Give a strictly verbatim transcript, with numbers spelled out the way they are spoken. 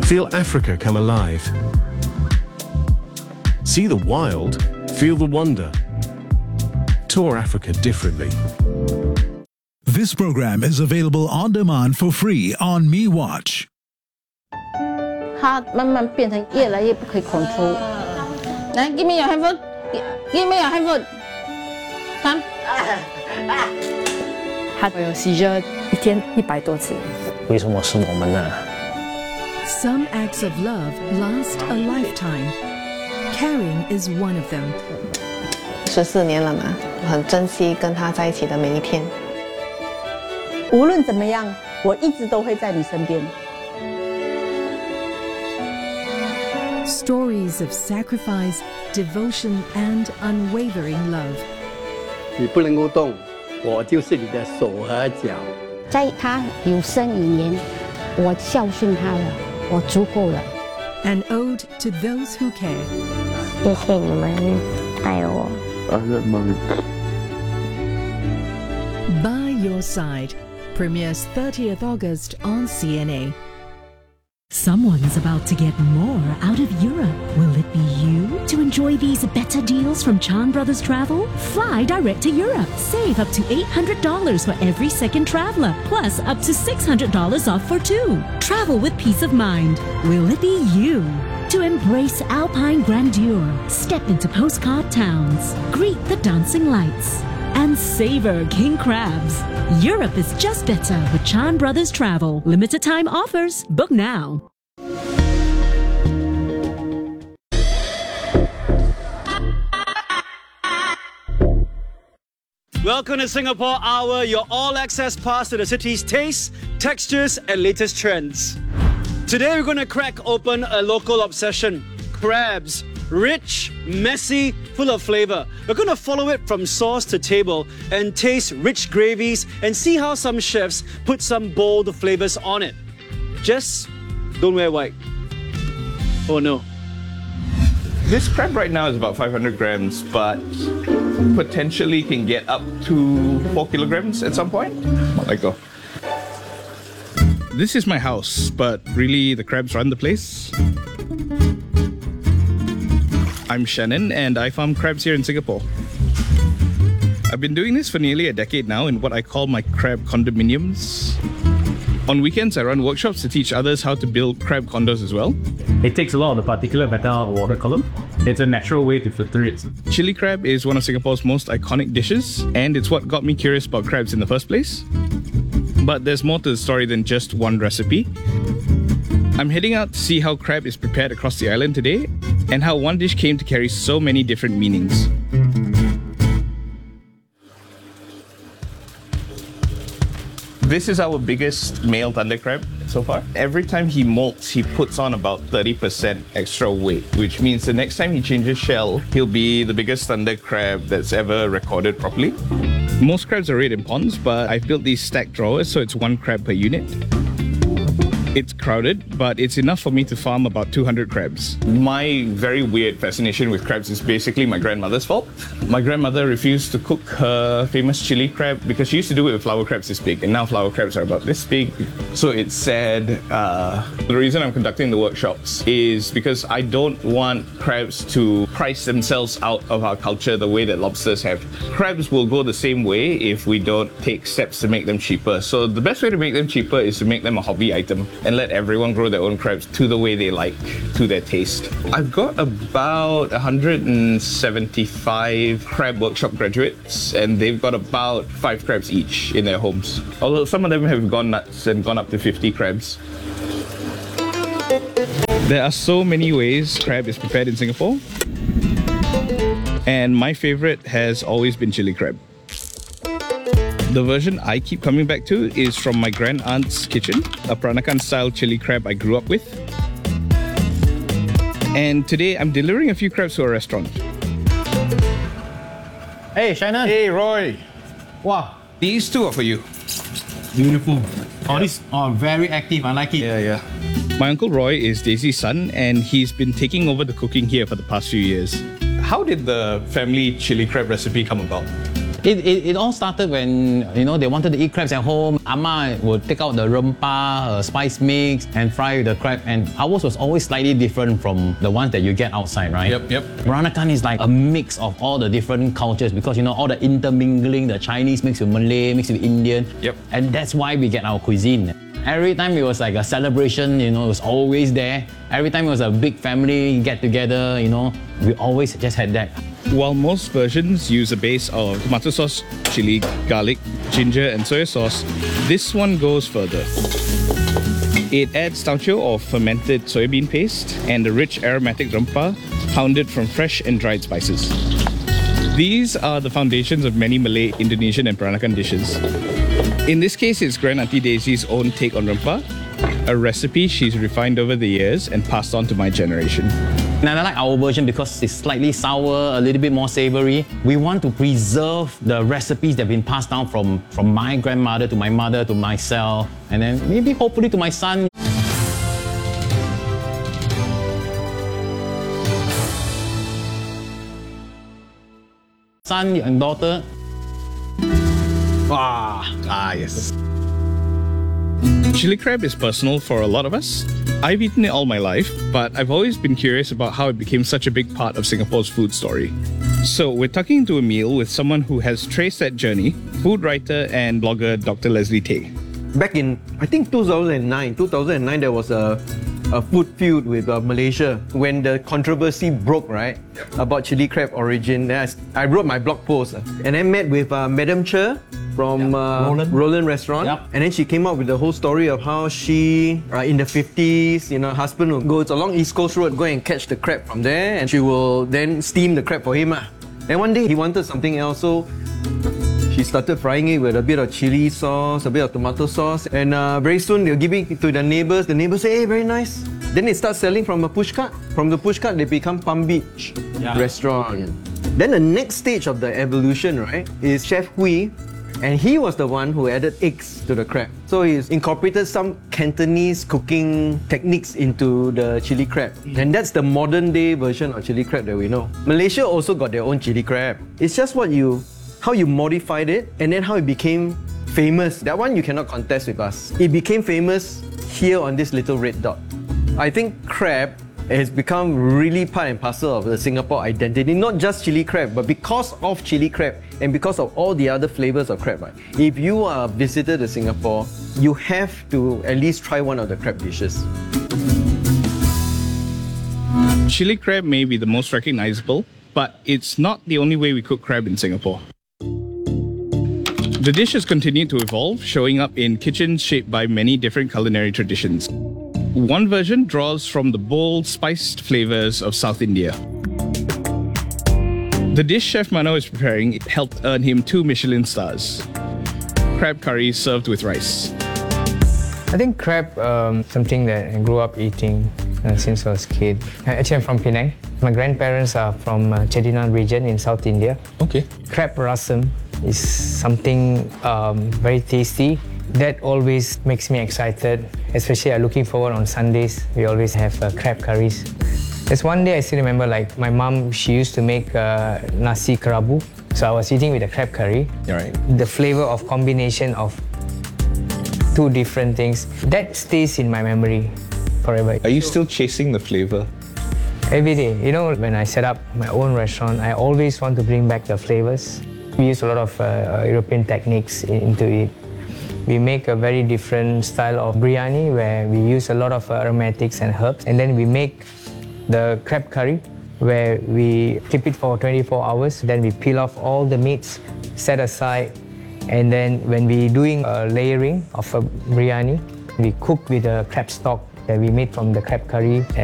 Feel Africa come alive. See the wild, feel the wonder. Tour Africa differently. This program is available on demand for free on MeWatch. 它慢慢变成越来越不可以 control。来 ，give me your handphone， give me your handphone。看， 他有 seizure 一天一百多次。 为什么是我们呢？ Some acts of love last a lifetime. Caring is one of them. 十四年了嘛，很珍惜跟他在一起的每一天。 无论怎么样，我一直都会在你身边。 Stories of sacrifice, devotion, and unwavering love. 你不能够动，我就是你的手和脚。 在他有生以年，我孝顺他了，我足够了。 An ode to those who care. 谢谢你们爱我。 By Your Side premieres thirtieth August on C N A. Someone's about to get more out of Europe. Will it be you? To enjoy these better deals from Chan Brothers Travel? Fly direct to Europe. Save up to eight hundred dollars for every second traveler, plus up to six hundred dollars off for two. Travel with peace of mind. Will it be you? To embrace alpine grandeur, step into postcard towns, greet the dancing lights, and savor king crabs. Europe is just better with Chan Brothers Travel. Limited time offers. Book now. Welcome to Singapore Hour, your all-access pass to the city's tastes, textures, and latest trends. Today we're going to crack open a local obsession, crabs. Rich, messy, full of flavor. We're going to follow it from source to table and taste rich gravies and see how some chefs put some bold flavors on it. Just don't wear white. Oh no. This crab right now is about five hundred grams, but potentially can get up to four kilograms at some point. Let go. This is my house, but really the crabs run the place. I'm Shannon and I farm crabs here in Singapore. I've been doing this for nearly a decade now in what I call my crab condominiums. On weekends, I run workshops to teach others how to build crab condos as well. It takes a lot of the particulate matter out of the water column. It's a natural way to filter it. Chili crab is one of Singapore's most iconic dishes, and it's what got me curious about crabs in the first place. But there's more to the story than just one recipe. I'm heading out to see how crab is prepared across the island today, and how one dish came to carry so many different meanings. This is our biggest male thunder crab so far. Every time he molts, he puts on about thirty percent extra weight, which means the next time he changes shell, he'll be the biggest thunder crab that's ever recorded properly. Most crabs are reared in ponds, but I've built these stacked drawers so it's one crab per unit. It's crowded, but it's enough for me to farm about two hundred crabs. My very weird fascination with crabs is basically my grandmother's fault. My grandmother refused to cook her famous chili crab because she used to do it with flower crabs this big, and now flower crabs are about this big. So it's sad. Uh, the reason I'm conducting the workshops is because I don't want crabs to price themselves out of our culture the way that lobsters have. Crabs will go the same way if we don't take steps to make them cheaper. So the best way to make them cheaper is to make them a hobby item and let everyone grow their own crabs to the way they like, to their taste. I've got about one hundred seventy-five crab workshop graduates, and they've got about five crabs each in their homes. Although some of them have gone nuts and gone up to fifty crabs. There are so many ways crab is prepared in Singapore, and my favorite has always been chili crab. The version I keep coming back to is from my grand aunt's kitchen, a Peranakan style chili crab I grew up with. And today I'm delivering a few crabs to a restaurant. Hey, Shannon. Hey, Roy. Wow. These two are for you. Beautiful. Oh, these are very active. I like it. Yeah, yeah. My uncle Roy is Daisy's son, and he's been taking over the cooking here for the past few years. How did the family chili crab recipe come about? It, it, it all started when, you know, they wanted to eat crabs at home. Amma would take out the rempah, uh, spice mix, and fry the crab. And ours was always slightly different from the ones that you get outside, right? Yep, yep. Peranakan is like a mix of all the different cultures because, you know, all the intermingling, the Chinese mixed with Malay, mixed with Indian. Yep. And that's why we get our cuisine. Every time it was like a celebration, you know, it was always there. Every time it was a big family get together, you know, we always just had that. While most versions use a base of tomato sauce, chili, garlic, ginger, and soy sauce, this one goes further. It adds tauco or fermented soybean paste and a rich aromatic rempah pounded from fresh and dried spices. These are the foundations of many Malay, Indonesian, and Peranakan dishes. In this case, it's Grand Auntie Daisy's own take on rempah, a recipe she's refined over the years and passed on to my generation. And I like our version because it's slightly sour, a little bit more savory. We want to preserve the recipes that have been passed down from, from my grandmother to my mother to myself, and then maybe hopefully to my son. Son and daughter. Ah, ah yes. Chili crab is personal for a lot of us. I've eaten it all my life, but I've always been curious about how it became such a big part of Singapore's food story. So we're tucking into a meal with someone who has traced that journey, food writer and blogger Doctor Leslie Tay. Back in, I think two thousand nine, two thousand nine there was a, a food feud with uh, Malaysia when the controversy broke, right, about chili crab origin. Then I, I wrote my blog post uh, and I met with uh, Madam Che from uh, Roland. Roland Restaurant, yep. And then she came up with the whole story of how she, uh, in the fifties, you know, husband will go along East Coast Road, go and catch the crab from there, and she will then steam the crab for him. Uh. Then one day he wanted something else, so she started frying it with a bit of chili sauce, a bit of tomato sauce, and uh, very soon they'll give it to the neighbors. The neighbors say, hey, very nice. Then they start selling from a pushcart. From the pushcart, they become Palm Beach yeah. Restaurant. Then the next stage of the evolution, right, is Chef Hui. And he was the one who added eggs to the crab. So he's incorporated some Cantonese cooking techniques into the chili crab. And that's the modern day version of chili crab that we know. Malaysia also got their own chili crab. It's just what you, how you modified it and then how it became famous. That one you cannot contest with us. It became famous here on this little red dot. I think crab has become really part and parcel of the Singapore identity. Not just chili crab, but because of chili crab and because of all the other flavors of crab. Right? If you are a visitor to Singapore, you have to at least try one of the crab dishes. Chili crab may be the most recognizable, but it's not the only way we cook crab in Singapore. The dish has continued to evolve, showing up in kitchens shaped by many different culinary traditions. One version draws from the bold, spiced flavors of South India. The dish Chef Mano is preparing helped earn him two Michelin stars. Crab curry served with rice. I think crab um, something that I grew up eating uh, since I was a kid. Actually, I'm from Penang. My grandparents are from uh, Chettinad region in South India. Okay. Crab rasam is something um, very tasty. That always makes me excited, especially I'm looking forward on Sundays. We always have uh, crab curries. There's one day I still remember, like my mom, she used to make uh, nasi kerabu. So I was eating with a crab curry. You're right. The flavor of combination of two different things, that stays in my memory forever. Are you still chasing the flavor? Every day. You know, when I set up my own restaurant, I always want to bring back the flavors. We use a lot of uh, European techniques into it. We make a very different style of biryani where we use a lot of aromatics and herbs. And then we make the crab curry where we keep it for twenty-four hours. Then we peel off all the meats, set aside. And then when we're doing a layering of a biryani, we cook with the crab stock that we made from the crab curry.